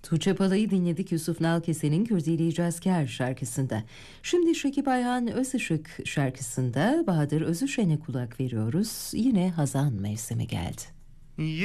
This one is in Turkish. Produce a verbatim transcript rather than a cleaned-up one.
Tuğçe Pala'yı dinledik Yusuf Nalkese'nin Kürdili Cazker şarkısında. Şimdi Şekip Ayhan Özışık şarkısında Bahadır Özüşen'e kulak veriyoruz. Yine hazan mevsimi geldi.